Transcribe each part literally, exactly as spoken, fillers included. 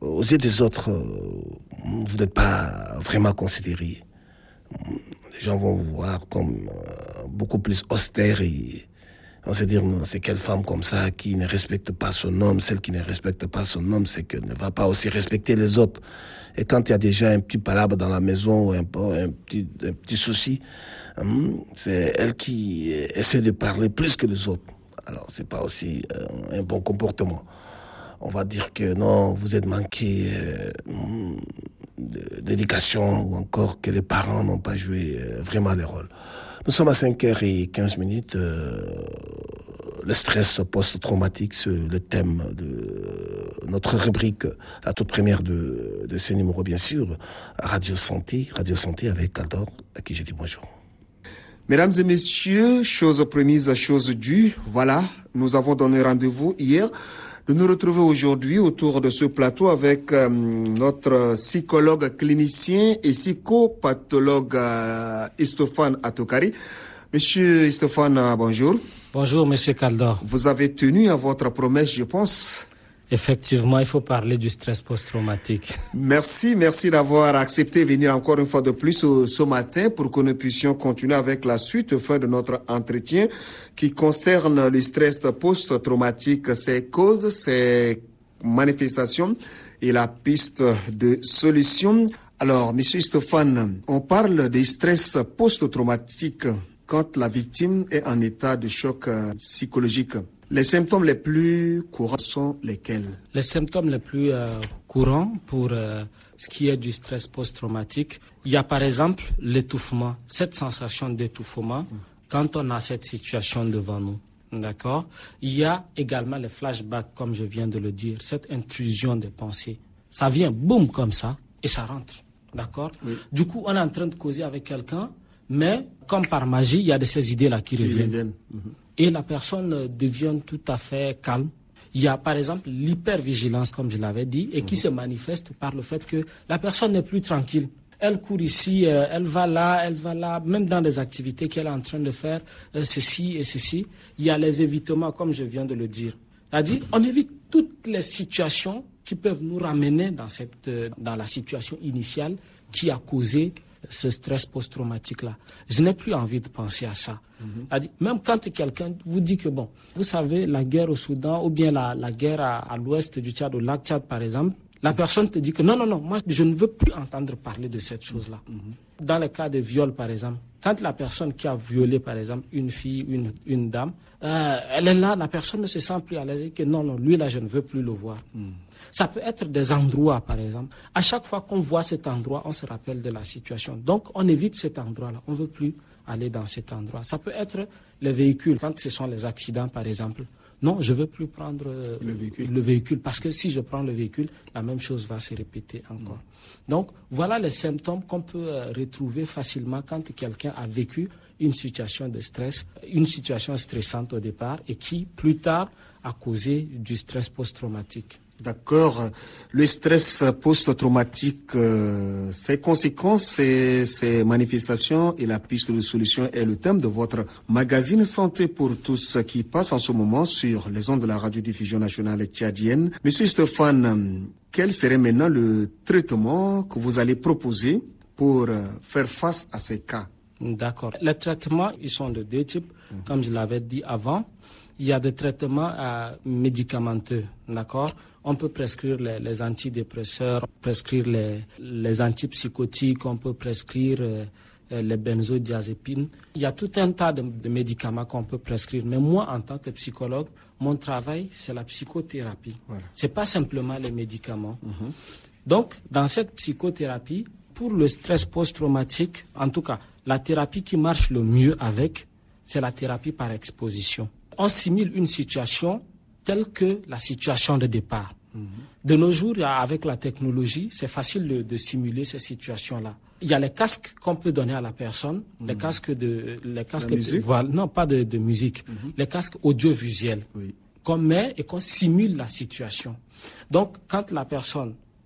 aux yeux des autres, euh, vous n'êtes pas vraiment considéré. Les gens vont vous voir comme euh, beaucoup plus austère et on se dire, non, c'est quelle femme comme ça qui ne respecte pas son homme. Celle qui ne respecte pas son homme, c'est qu'elle ne va pas aussi respecter les autres. Et quand il y a déjà un petit palabre dans la maison, un, un, petit, un petit souci, hum, c'est elle qui essaie de parler plus que les autres. Alors, c'est pas aussi euh, un bon comportement. On va dire que non, vous êtes manqué euh, d'éducation ou encore que les parents n'ont pas joué euh, vraiment le rôle. Nous sommes à cinq heures quinze minutes. Euh, le stress post-traumatique, c'est le thème de notre rubrique, la toute première de, de ce numéro, bien sûr, Radio Santé, Radio Santé avec Caldor, à qui je dis bonjour. Mesdames et messieurs, chose promise, chose due, voilà, nous avons donné rendez-vous hier de nous retrouver aujourd'hui autour de ce plateau avec euh, notre psychologue clinicien et psychopathologue euh, Istofane Atokari. Monsieur Istofane, euh, bonjour. Bonjour, monsieur Caldor. Vous avez tenu à votre promesse, je pense. Effectivement, il faut parler du stress post-traumatique. Merci, merci d'avoir accepté de venir encore une fois de plus ce, ce matin pour que nous puissions continuer avec la suite fin de notre entretien qui concerne le stress post-traumatique, ses causes, ses manifestations et la piste de solution. Alors, monsieur Istofane, on parle des stress post-traumatique quand la victime est en état de choc euh, psychologique. Les symptômes les plus courants sont lesquels? Les symptômes les plus euh, courants pour euh, ce qui est du stress post-traumatique, il y a par exemple l'étouffement, cette sensation d'étouffement mmh. quand on a cette situation devant nous. D'accord? Il y a également les flashbacks, comme je viens de le dire, cette intrusion des pensées. Ça vient, boum, comme ça, et ça rentre. D'accord? Oui. Du coup, on est en train de causer avec quelqu'un, mais comme par magie, il y a de ces idées-là qui reviennent. reviennent. Mmh. Et la personne devient tout à fait calme. Il y a par exemple l'hypervigilance, comme je l'avais dit, et mmh. qui se manifeste par le fait que la personne n'est plus tranquille. Elle court ici, euh, elle va là, elle va là, même dans des activités qu'elle est en train de faire, euh, ceci et ceci. Il y a les évitements, comme je viens de le dire. C'est-à-dire, on évite toutes les situations qui peuvent nous ramener dans, cette, euh, dans la situation initiale qui a causé ce stress post-traumatique-là. Je n'ai plus envie de penser à ça. Mm-hmm. Même quand quelqu'un vous dit que, bon, vous savez, la guerre au Soudan ou bien la, la guerre à, à l'ouest du Tchad, au lac Tchad, par exemple, la personne te dit que non, non, non, moi, je ne veux plus entendre parler de cette chose-là. Mm-hmm. Dans le cas de viol, par exemple, quand la personne qui a violé, par exemple, une fille, une, une dame, euh, elle est là, la personne ne se sent plus à l'aise et que non, non, lui, là, je ne veux plus le voir. Mm. Ça peut être des endroits, par exemple. À chaque fois qu'on voit cet endroit, on se rappelle de la situation. Donc, on évite cet endroit-là. On ne veut plus aller dans cet endroit. Ça peut être les véhicules, quand ce sont les accidents, par exemple. Non, je ne veux plus prendre euh, le, véhicule. le véhicule, parce que si je prends le véhicule, la même chose va se répéter encore. Mmh. Donc, voilà les symptômes qu'on peut euh, retrouver facilement quand quelqu'un a vécu une situation de stress, une situation stressante au départ, et qui, plus tard, a causé du stress post-traumatique. D'accord. Le stress post-traumatique, euh, ses conséquences, ses, ses manifestations et la piste de solution est le thème de votre magazine Santé pour tous qui passe en ce moment sur les ondes de la radiodiffusion nationale tchadienne. Monsieur Istofane, quel serait maintenant le traitement que vous allez proposer pour euh, faire face à ces cas? D'accord. Les traitements, ils sont de deux types, mmh. comme je l'avais dit avant. Il y a des traitements euh, médicamenteux, d'accord? On peut prescrire les, les antidépresseurs, prescrire les, les antipsychotiques, on peut prescrire euh, les benzodiazépines. Il y a tout un tas de, de médicaments qu'on peut prescrire. Mais moi, en tant que psychologue, mon travail, c'est la psychothérapie. Voilà. C'est pas simplement les médicaments. Mm-hmm. Donc, dans cette psychothérapie, pour le stress post-traumatique, en tout cas, la thérapie qui marche le mieux avec, c'est la thérapie par exposition. On simule une situation telle que la situation de départ. Mmh. De nos jours, avec la technologie, c'est facile de, de simuler ces situations-là. Il y a les casques qu'on peut donner à la personne, mmh. les casques de, les casques de, voilà, non pas de, de musique, mmh. les casques audiovisuels oui. qu'on met et qu'on simule la situation. Donc, quand la personne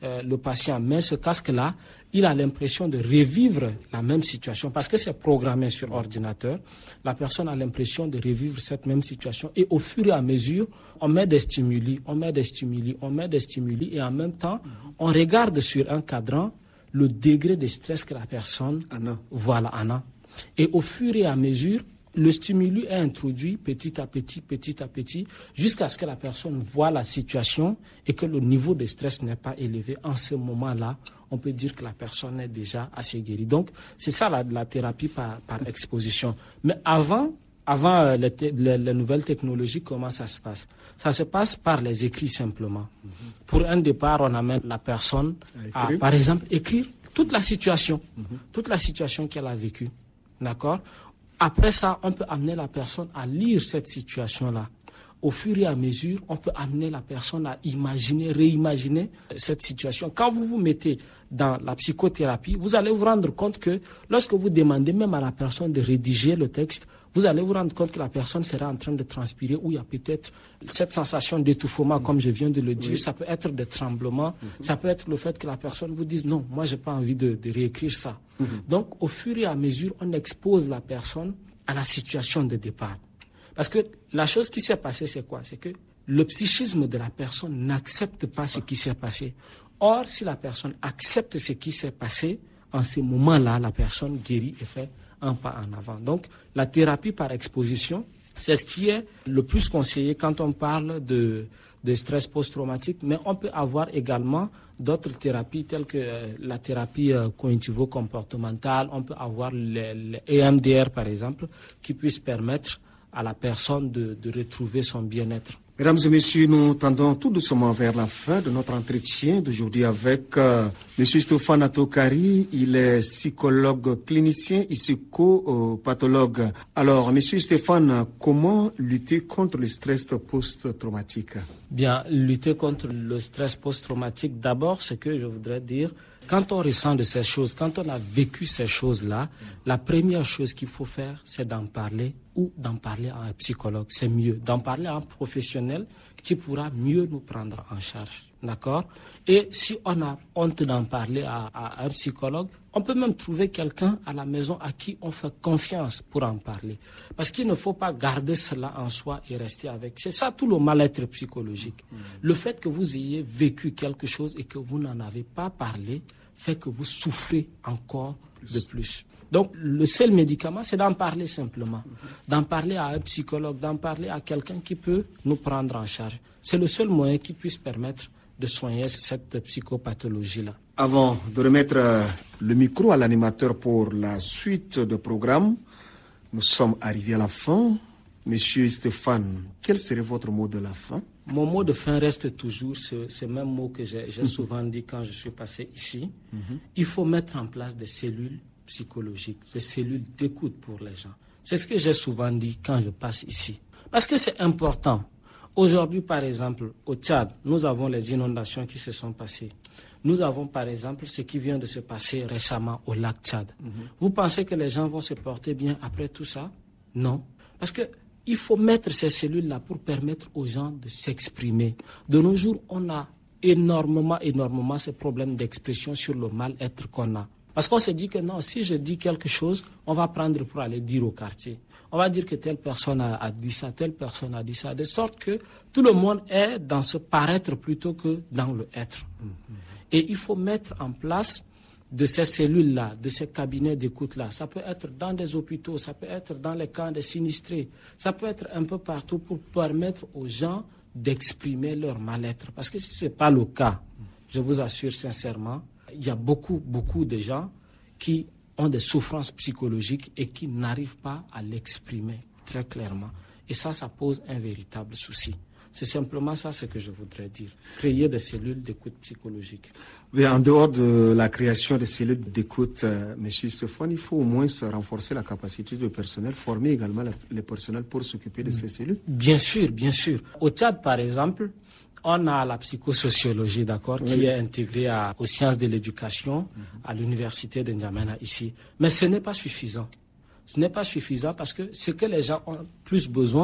euh, le patient met ce casque-là, il a l'impression de revivre la même situation parce que c'est programmé sur ordinateur. La personne a l'impression de revivre cette même situation et au fur et à mesure, on met des stimuli, on met des stimuli, on met des stimuli et en même temps, on regarde sur un cadran le degré de stress que la personne Anna. Voilà, Anna. Et au fur et à mesure, le stimuli est introduit petit à petit, petit à petit, jusqu'à ce que la personne voit la situation et que le niveau de stress n'est pas élevé. En ce moment-là, on peut dire que la personne est déjà assez guérie. Donc, c'est ça la, la thérapie par, par exposition. Mais avant, avant euh, les, les, les nouvelles technologies, comment ça se passe? Ça se passe par les écrits simplement. Mm-hmm. Pour un départ, on amène la personne à, à par exemple, écrire toute la situation, mm-hmm. toute la situation qu'elle a vécue. D'accord? Après ça, on peut amener la personne à lire cette situation-là. Au fur et à mesure, on peut amener la personne à imaginer, réimaginer cette situation. Quand vous vous mettez dans la psychothérapie, vous allez vous rendre compte que lorsque vous demandez même à la personne de rédiger le texte, vous allez vous rendre compte que la personne sera en train de transpirer ou il y a peut-être cette sensation d'étouffement, mmh. comme je viens de le dire. Oui. Ça peut être des tremblements, mmh. ça peut être le fait que la personne vous dise non, moi j'ai pas envie de, de réécrire ça. Mmh. Donc au fur et à mesure, on expose la personne à la situation de départ. Parce que la chose qui s'est passée, c'est quoi? C'est que le psychisme de la personne n'accepte pas ce qui s'est passé. Or, si la personne accepte ce qui s'est passé, en ce moment-là, la personne guérit et fait un pas en avant. Donc, la thérapie par exposition, c'est ce qui est le plus conseillé quand on parle de, de stress post-traumatique, mais on peut avoir également d'autres thérapies telles que euh, la thérapie euh, cognitivo-comportementale, on peut avoir les, les E M D R par exemple, qui puissent permettre à la personne de, de retrouver son bien-être. Mesdames et messieurs, nous tendons tout doucement vers la fin de notre entretien d'aujourd'hui avec euh, M. Stéphane Atokari. Il est psychologue clinicien et psychopathologue. Alors, M. Stéphane, comment lutter contre le stress post-traumatique? Bien, lutter contre le stress post-traumatique, d'abord, ce que je voudrais dire, quand on ressent de ces choses, quand on a vécu ces choses-là, la première chose qu'il faut faire, c'est d'en parler ou d'en parler à un psychologue. C'est mieux d'en parler à un professionnel qui pourra mieux nous prendre en charge. D'accord? Et si on a honte d'en parler à, à un psychologue, on peut même trouver quelqu'un à la maison à qui on fait confiance pour en parler. Parce qu'il ne faut pas garder cela en soi et rester avec. C'est ça tout le mal-être psychologique. Mmh. Le fait que vous ayez vécu quelque chose et que vous n'en avez pas parlé fait que vous souffrez encore plus. de plus. Donc, le seul médicament, c'est d'en parler simplement. Mmh. D'en parler à un psychologue, d'en parler à quelqu'un qui peut nous prendre en charge. C'est le seul moyen qui puisse permettre de soigner cette psychopathologie-là. Avant de remettre le micro à l'animateur pour la suite de programme, nous sommes arrivés à la fin. Monsieur Stéphane, quel serait votre mot de la fin? Mon mot de fin reste toujours ce, ce même mot que j'ai, j'ai souvent dit quand je suis passé ici. Mm-hmm. Il faut mettre en place des cellules psychologiques, des cellules d'écoute pour les gens. C'est ce que j'ai souvent dit quand je passe ici. Parce que c'est important. Aujourd'hui, par exemple, au Tchad, nous avons les inondations qui se sont passées. Nous avons, par exemple, ce qui vient de se passer récemment au lac Tchad. Mm-hmm. Vous pensez que les gens vont se porter bien après tout ça? Non. Parce que il faut mettre ces cellules-là pour permettre aux gens de s'exprimer. De nos jours, on a énormément, énormément ce problème d'expression sur le mal-être qu'on a. Parce qu'on se dit que non, si je dis quelque chose, on va prendre pour aller dire au quartier. On va dire que telle personne a, a dit ça, telle personne a dit ça, de sorte que tout le monde est dans ce paraître plutôt que dans le être. Mm-hmm. Et il faut mettre en place de ces cellules-là, de ces cabinets d'écoute-là. Ça peut être dans des hôpitaux, ça peut être dans les camps des sinistrés, ça peut être un peu partout pour permettre aux gens d'exprimer leur mal-être. Parce que si ce n'est pas le cas, je vous assure sincèrement, il y a beaucoup, beaucoup de gens qui ont des souffrances psychologiques et qui n'arrivent pas à l'exprimer très clairement. Et ça, ça pose un véritable souci. C'est simplement ça ce que je voudrais dire. Créer des cellules d'écoute psychologique. Mais en dehors de la création des cellules d'écoute, euh, M. Stéphane, il faut au moins renforcer la capacité du personnel, former également le personnel pour s'occuper de ces cellules. Bien sûr, bien sûr. Au Tchad, par exemple, on a la psychosociologie, d'accord, oui. qui est intégrée à, aux sciences de l'éducation mm-hmm. à l'université de N'Djamena ici. Mais ce n'est pas suffisant. Ce n'est pas suffisant parce que ce que les gens ont plus besoin,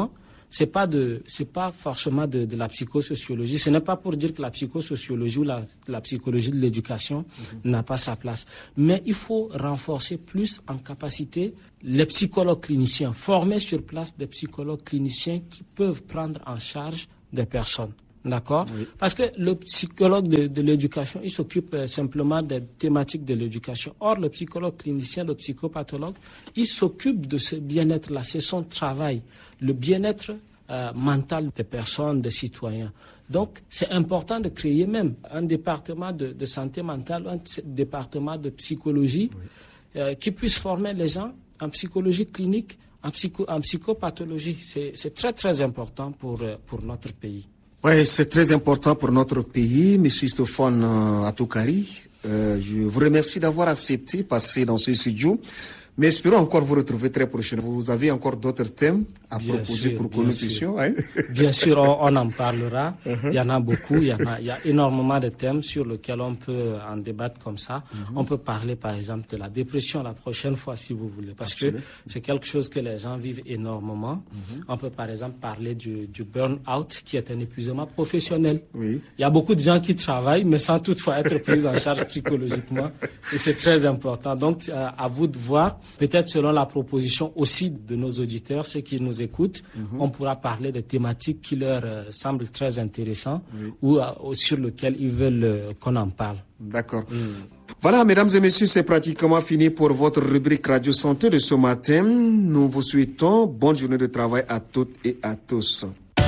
c'est pas de, c'est pas forcément de, de la psychosociologie. Ce n'est pas pour dire que la psychosociologie ou la, la psychologie de l'éducation mmh. n'a pas sa place. Mais il faut renforcer plus en capacité les psychologues cliniciens, former sur place des psychologues cliniciens qui peuvent prendre en charge des personnes. D'accord? Oui. Parce que le psychologue de, de l'éducation, il s'occupe euh, simplement des thématiques de l'éducation. Or, le psychologue clinicien, le psychopathologue, il s'occupe de ce bien-être-là. C'est son travail, le bien-être euh, mental des personnes, des citoyens. Donc, c'est important de créer même un département de, de santé mentale, un département de psychologie oui. euh, qui puisse former les gens en psychologie clinique, en, psycho, en psychopathologie. C'est, c'est très, très important pour, euh, pour notre pays. Oui, c'est très important pour notre pays, M. Stéphane Atoukari. Euh, je vous remercie d'avoir accepté de passer dans ce studio. Mais espérons encore vous retrouver très prochainement. Vous avez encore d'autres thèmes à bien proposer sûr, pour que nous puissions. Hein? Bien sûr, on, on en parlera. Uh-huh. Il y en a beaucoup. Il y, en a, il y a énormément de thèmes sur lesquels on peut en débattre comme ça. Uh-huh. On peut parler, par exemple, de la dépression la prochaine fois, si vous voulez. Parce Absolument. que c'est quelque chose que les gens vivent énormément. Uh-huh. On peut, par exemple, parler du, du burn-out, qui est un épuisement professionnel. Oui. Il y a beaucoup de gens qui travaillent, mais sans toutefois être pris en charge psychologiquement. Et c'est très important. Donc, euh, à vous de voir. Peut-être selon la proposition aussi de nos auditeurs, ceux qui nous écoutent, mm-hmm. on pourra parler des thématiques qui leur euh, semblent très intéressantes oui. ou, euh, ou sur lesquelles ils veulent euh, qu'on en parle. D'accord. Mm. Voilà, mesdames et messieurs, c'est pratiquement fini pour votre rubrique Radio Santé de ce matin. Nous vous souhaitons bonne journée de travail à toutes et à tous.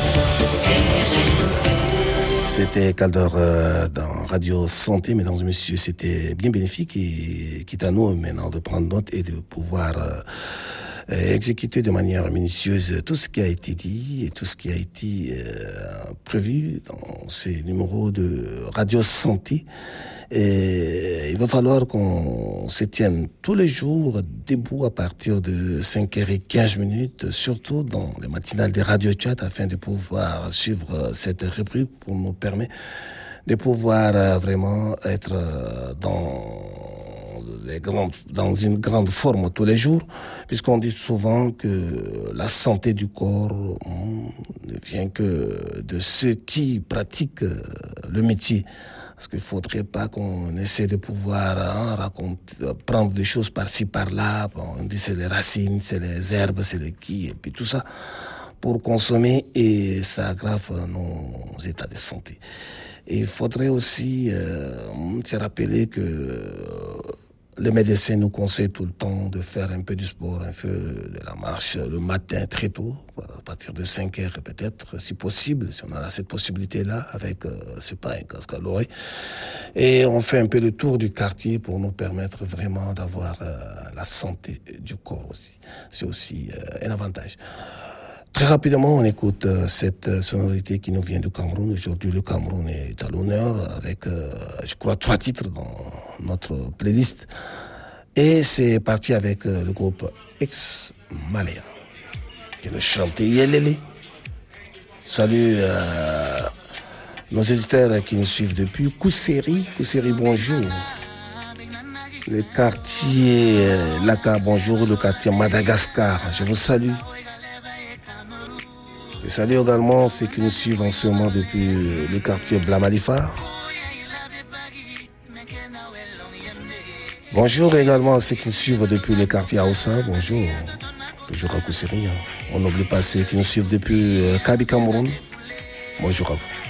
C'était Caldor euh, dans Radio Santé, mesdames et messieurs, c'était bien bénéfique et quitte à nous maintenant de prendre note et de pouvoir euh, exécuter de manière minutieuse tout ce qui a été dit et tout ce qui a été euh, prévu dans ces numéros de Radio Santé. Et il va falloir qu'on se tienne tous les jours debout à partir de cinq heures quinze minutes, surtout dans les matinales des Radio Chat, afin de pouvoir suivre cette rubrique pour nous permettre de pouvoir vraiment être dans les grandes, dans une grande forme tous les jours, puisqu'on dit souvent que la santé du corps ne vient que de ceux qui pratiquent le métier. Parce qu'il ne faudrait pas qu'on essaie de pouvoir hein, raconter, prendre des choses par-ci, par-là. Bon, on dit c'est les racines, c'est les herbes, c'est les qui, et puis tout ça, pour consommer, et ça aggrave nos états de santé. Et il faudrait aussi euh, se rappeler que euh, les médecins nous conseillent tout le temps de faire un peu du sport, un peu de la marche le matin très tôt, à partir de cinq heures peut-être, si possible, si on a cette possibilité-là, avec, euh, c'est pas un casque à l'oreille. Et on fait un peu le tour du quartier pour nous permettre vraiment d'avoir euh, la santé du corps aussi. C'est aussi euh, un avantage. Très rapidement, on écoute euh, cette sonorité qui nous vient du Cameroun. Aujourd'hui, le Cameroun est à l'honneur avec, euh, je crois, trois titres dans notre playlist. Et c'est parti avec euh, le groupe Ex-Malien, qui nous chante Yelele. Salut euh, nos éditeurs qui nous suivent depuis Kousseri. Kousseri, bonjour. Le quartier euh, Laka, bonjour. Le quartier Madagascar, je vous salue. Et salut également ceux qui nous suivent en ce moment depuis le quartier Blamalifar. Bonjour également à ceux qui nous suivent depuis le quartier Aoussa. Bonjour. Toujours à Kousseri. On n'oublie pas ceux qui nous suivent depuis Kabi Cameroun. Bonjour à vous.